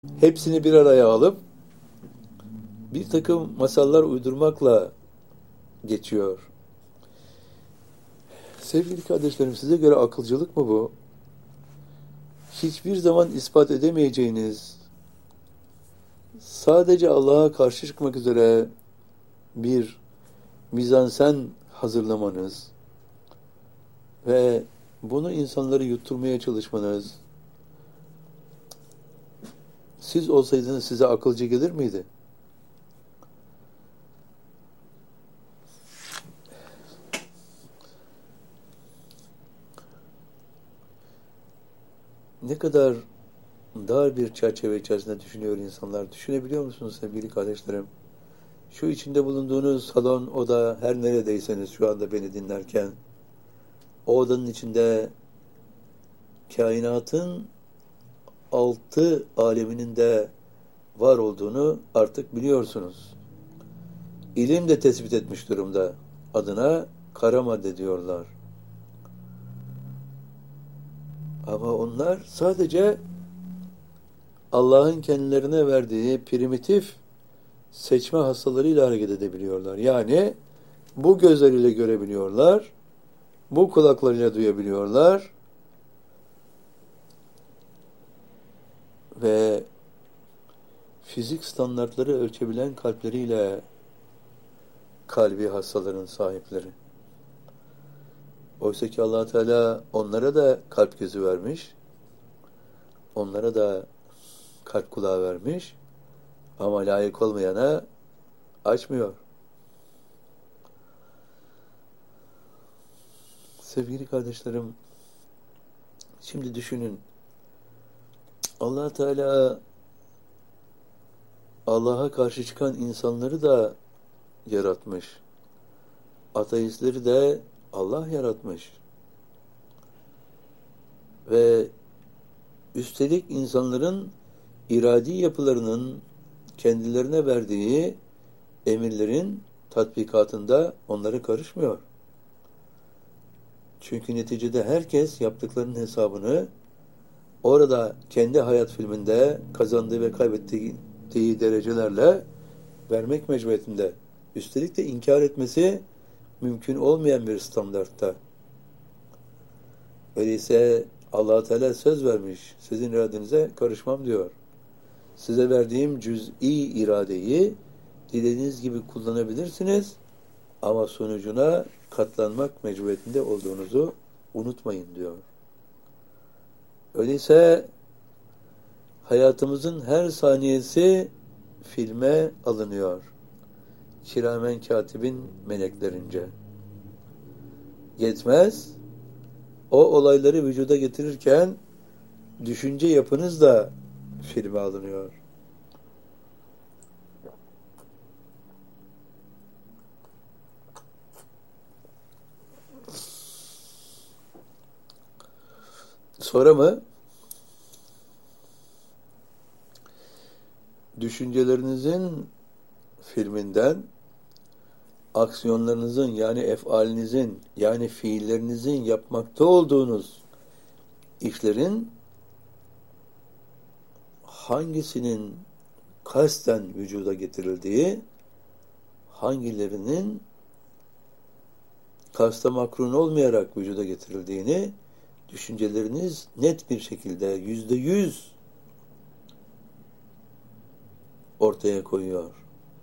Hepsini bir araya alıp bir takım masallar uydurmakla geçiyor. Sevgili kardeşlerim, size göre akılcılık mı bu? Hiçbir zaman ispat edemeyeceğiniz, sadece Allah'a karşı çıkmak üzere bir mizansen hazırlamanız ve bunu insanları yutturmaya çalışmanız, siz olsaydınız size akılcı gelir miydi? Ne kadar dar bir çerçeve içerisinde düşünüyor insanlar. Düşünebiliyor musunuz sevgili kardeşlerim? Şu içinde bulunduğunuz salon, oda, her neredeyseniz şu anda beni dinlerken, o odanın içinde kainatın 6 aleminin de var olduğunu artık biliyorsunuz. İlim de tespit etmiş durumda. Adına kara madde diyorlar. Ama onlar sadece Allah'ın kendilerine verdiği primitif seçme hastalarıyla hareket edebiliyorlar. Yani bu gözleriyle görebiliyorlar, bu kulaklarıyla duyabiliyorlar ve fizik standartları ölçebilen kalpleriyle kalbi hastaların sahipleri. Oysa ki Allah Teala onlara da kalp gözü vermiş, onlara da kalp kulağı vermiş ama layık olmayana açmıyor. Sevgili kardeşlerim, şimdi düşünün. Allah Teala Allah'a karşı çıkan insanları da yaratmış. Ateistleri de Allah yaratmış. Ve üstelik insanların iradi yapılarının kendilerine verdiği emirlerin tatbikatında onlara karışmıyor. Çünkü neticede herkes yaptıklarının hesabını orada kendi hayat filminde kazandığı ve kaybettiği derecelerle vermek mecburiyetinde. Üstelik de inkar etmesi mümkün olmayan bir standartta. Öyleyse Allah Teala söz vermiş. Sizin iradenize karışmam diyor. Size verdiğim cüz'i iradeyi dilediğiniz gibi kullanabilirsiniz ama sonucuna katlanmak mecburiyetinde olduğunuzu unutmayın diyor. Öyleyse hayatımızın her saniyesi filme alınıyor. Kiramen katibin meleklerince. Yetmez, o olayları vücuda getirirken düşünce yapınız da filme alınıyor. Sonra mı? Düşüncelerinizin filminden aksiyonlarınızın yani efalinizin yani fiillerinizin yapmakta olduğunuz işlerin hangisinin kasten vücuda getirildiği, hangilerinin kasta makrun olmayarak vücuda getirildiğini düşünceleriniz net bir şekilde %100 ortaya koyuyor.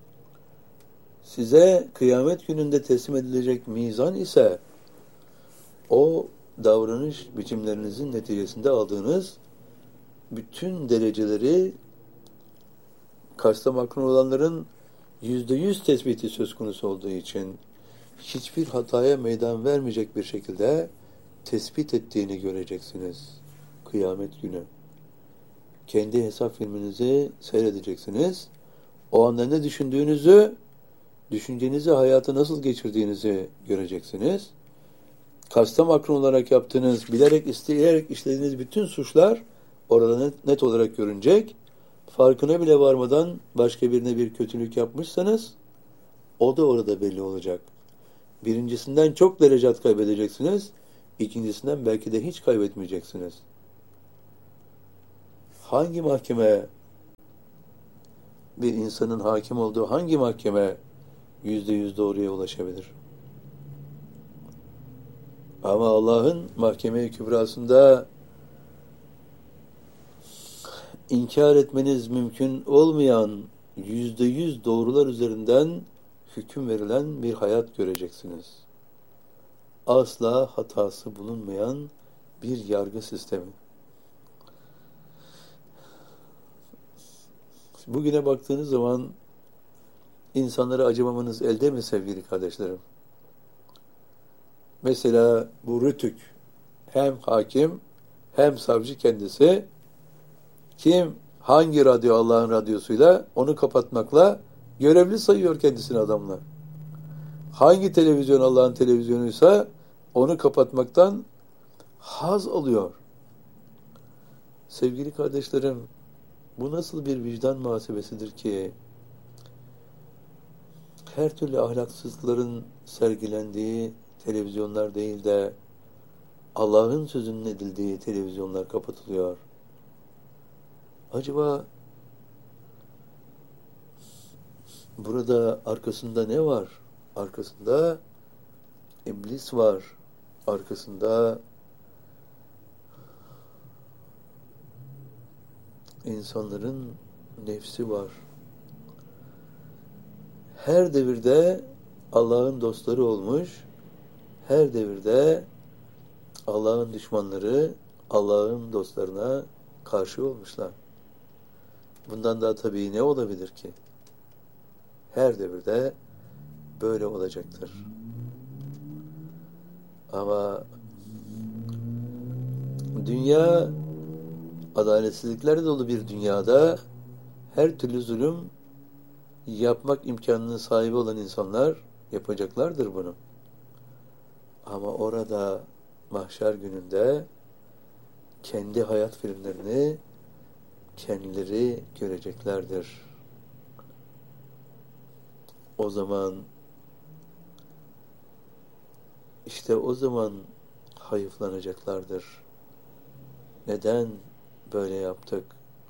Size kıyamet gününde teslim edilecek mizan ise o davranış biçimlerinizin neticesinde aldığınız bütün dereceleri kasta makrun olanların %100 tespiti söz konusu olduğu için hiçbir hataya meydan vermeyecek bir şekilde tespit ettiğini göreceksiniz kıyamet günü. Kendi hesap filminizi seyredeceksiniz. O anda ne düşündüğünüzü, düşüncenizi hayata nasıl geçirdiğinizi göreceksiniz. Kasta makrun olarak yaptığınız, bilerek, isteyerek işlediğiniz bütün suçlar orada net olarak görünecek. Farkına bile varmadan başka birine bir kötülük yapmışsanız o da orada belli olacak. Birincisinden çok derecat kaybedeceksiniz. İkincisinden belki de hiç kaybetmeyeceksiniz. Hangi mahkeme bir insanın hakim olduğu hangi mahkeme %100 doğruya ulaşabilir? Ama Allah'ın mahkeme-i kübrasında inkar etmeniz mümkün olmayan %100 doğrular üzerinden hüküm verilen bir hayat göreceksiniz. Asla hatası bulunmayan bir yargı sistemi. Bugüne baktığınız zaman insanlara acımamanız elde mi sevgili kardeşlerim? Mesela bu Rütük hem hakim hem savcı kendisi kim hangi radyo Allah'ın radyosuyla onu kapatmakla görevli sayıyor kendisini adamla. Hangi televizyon Allah'ın televizyonuysa onu kapatmaktan haz alıyor. Sevgili kardeşlerim, bu nasıl bir vicdan muhasebesidir ki her türlü ahlaksızlıkların sergilendiği televizyonlar değil de Allah'ın sözünün edildiği televizyonlar kapatılıyor. Acaba burada arkasında ne var? Arkasında iblis var. Arkasında insanların nefsi var. Her devirde Allah'ın dostları olmuş, her devirde Allah'ın düşmanları Allah'ın dostlarına karşı olmuşlar. Bundan daha tabii ne olabilir ki? Her devirde böyle olacaktır. Ama dünya adaletsizliklerle dolu bir dünyada her türlü zulüm yapmak imkanının sahibi olan insanlar yapacaklardır bunu. Ama orada mahşer gününde kendi hayat filmlerini kendileri göreceklerdir. O zaman işte o zaman hayıflanacaklardır. Neden böyle yaptık?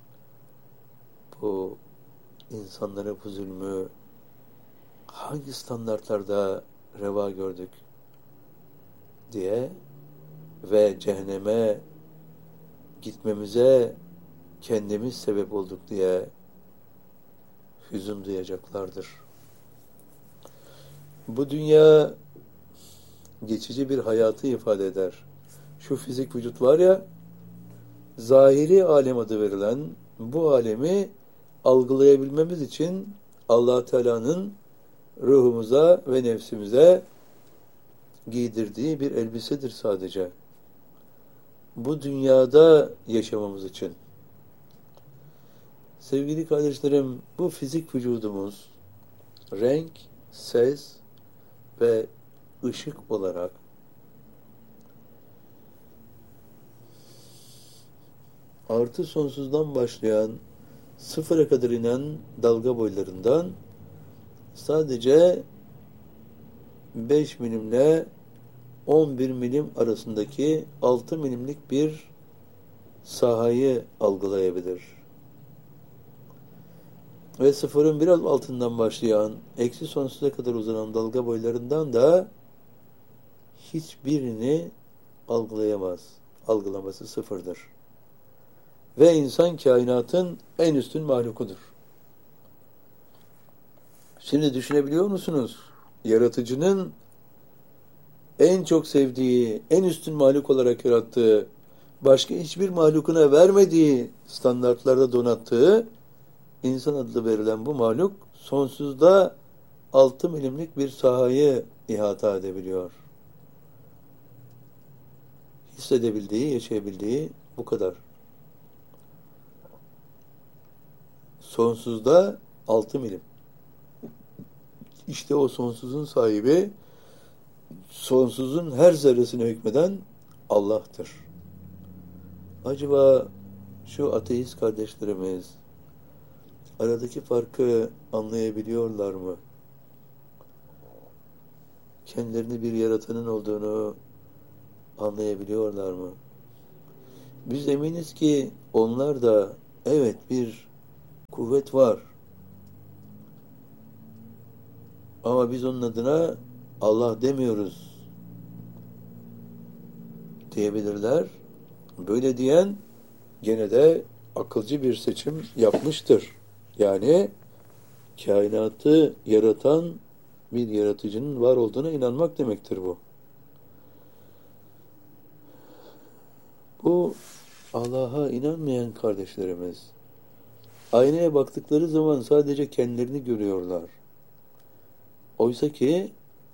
Bu insanlara bu zulmü hangi standartlarda reva gördük diye ve cehenneme gitmemize kendimiz sebep olduk diye hüzün duyacaklardır. Bu dünya geçici bir hayatı ifade eder. Şu fizik vücut var ya, zahiri alem adı verilen bu alemi algılayabilmemiz için Allah Teala'nın ruhumuza ve nefsimize giydirdiği bir elbisedir sadece. Bu dünyada yaşamamız için. Sevgili kardeşlerim, bu fizik vücudumuz renk, ses ve ışık olarak artı sonsuzdan başlayan sıfıra kadar inen dalga boylarından sadece 5 milimle 11 milim arasındaki 6 milimlik bir sahayı algılayabilir. Ve sıfırın biraz altından başlayan, eksi sonsuza kadar uzanan dalga boylarından da hiçbirini algılayamaz. Algılaması sıfırdır. Ve insan kainatın en üstün mahlukudur. Şimdi düşünebiliyor musunuz? Yaratıcının en çok sevdiği, en üstün mahluk olarak yarattığı, başka hiçbir mahlukuna vermediği standartlarda donattığı insan adlı verilen bu mahluk sonsuzda 6 milimlik bir sahayı ihata edebiliyor. Hissedebildiği, yaşayabildiği bu kadar. Sonsuzda 6 milim. İşte o sonsuzun sahibi, sonsuzun her zerresine hükmeden Allah'tır. Acaba şu ateist kardeşlerimiz aradaki farkı anlayabiliyorlar mı? Kendilerini bir yaratanın olduğunu anlayabiliyorlar mı? Biz eminiz ki onlar da evet bir kuvvet var. Ama biz onun adına Allah demiyoruz diyebilirler. Böyle diyen gene de akılcı bir seçim yapmıştır. Yani kainatı yaratan bir yaratıcının var olduğuna inanmak demektir bu. Bu Allah'a inanmayan kardeşlerimiz aynaya baktıkları zaman sadece kendilerini görüyorlar. Oysa ki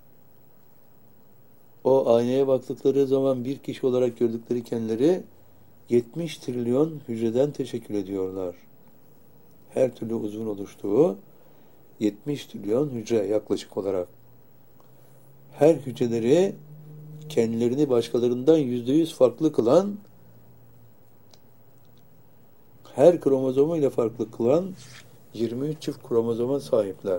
o aynaya baktıkları zaman bir kişi olarak gördükleri kendileri 70 trilyon hücreden teşekkür ediyorlar. Her türlü uzvun oluştuğu 70 trilyon hücre yaklaşık olarak. Her hücreleri kendilerini başkalarından %100 farklı kılan, her kromozomu ile farklı kılan 23 çift kromozoma sahipler.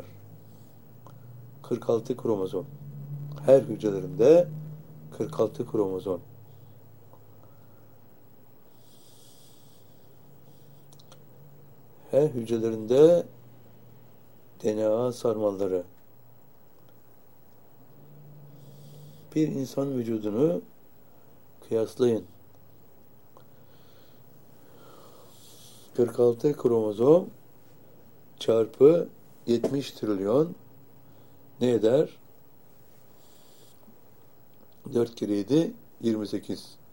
46 kromozom. Her hücrelerinde 46 kromozom. Her hücrelerinde DNA sarmalları. Bir insan vücudunu kıyaslayın. 46 kromozom çarpı 70 trilyon ne eder? 4 kere 7, 28.